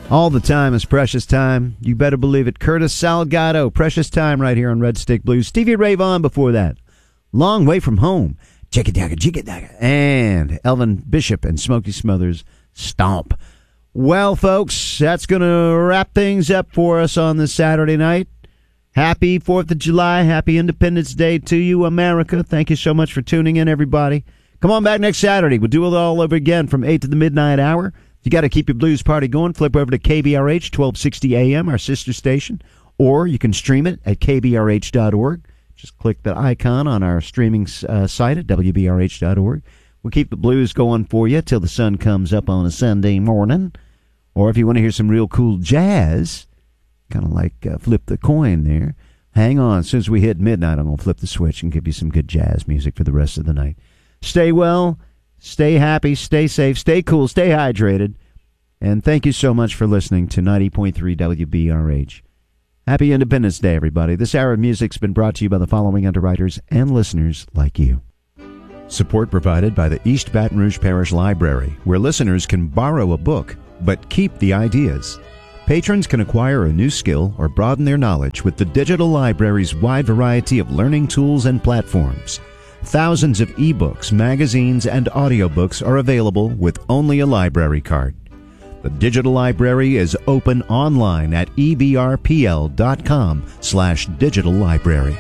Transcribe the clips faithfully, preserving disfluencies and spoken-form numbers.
All the time is precious time. You better believe it. Curtis Salgado, Precious Time right here on Red Stick Blues. Stevie Ray Vaughan before that. Long Way From Home. Jigga-dagga, jigga-dagga. And Elvin Bishop and Smokey Smothers, Stomp. Well, folks, that's going to wrap things up for us on this Saturday night. Happy fourth of July. Happy Independence Day to you, America. Thank you so much for tuning in, everybody. Come on back next Saturday. We'll do it all over again from eight to the midnight hour. You got to keep your blues party going. Flip over to K B R H twelve sixty A M, our sister station, or you can stream it at K B R H dot org. Just click the icon on our streaming uh, site at W B R H dot org. We'll keep the blues going for you till the sun comes up on a Sunday morning. Or if you want to hear some real cool jazz, kind of like uh, flip the coin there, hang on. As soon as we hit midnight, I'm going to flip the switch and give you some good jazz music for the rest of the night. Stay well. Stay happy, stay safe, stay cool, stay hydrated, and thank you so much for listening to ninety point three W B R H. Happy Independence Day, everybody. This hour of music's been brought to you by the following underwriters and listeners like you. Support provided by the East Baton Rouge Parish Library, where listeners can borrow a book, but keep the ideas. Patrons can acquire a new skill or broaden their knowledge with the digital library's wide variety of learning tools and platforms. Thousands of ebooks, magazines, and audiobooks are available with only a library card. The digital library is open online at E B R P L dot com slash digital library.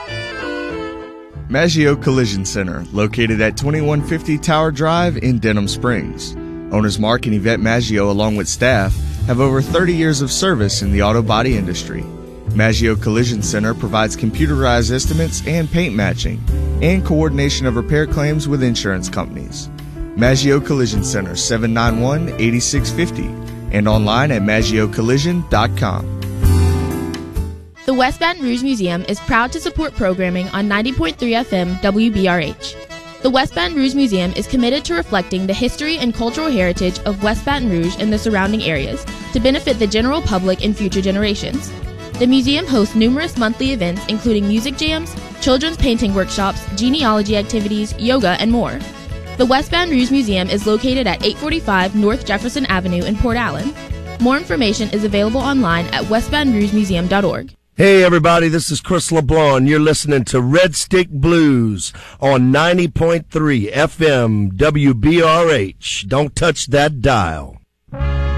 Maggio Collision Center, located at twenty-one fifty Tower Drive in Denham Springs. Owners Mark and Yvette Maggio, along with staff, have over thirty years of service in the auto body industry. Maggio Collision Center provides computerized estimates and paint matching, and coordination of repair claims with insurance companies. Maggio Collision Center, seven nine one, eight six five zero, and online at maggio collision dot com. The West Baton Rouge Museum is proud to support programming on ninety point three F M W B R H. The West Baton Rouge Museum is committed to reflecting the history and cultural heritage of West Baton Rouge and the surrounding areas to benefit the general public and future generations. The museum hosts numerous monthly events including music jams, children's painting workshops, genealogy activities, yoga, and more. The West Baton Rouge Museum is located at eight forty-five North Jefferson Avenue in Port Allen. More information is available online at west baton rouge museum dot org. Hey everybody, this is Chris LeBlanc. You're listening to Red Stick Blues on ninety point three F M W B R H. Don't touch that dial.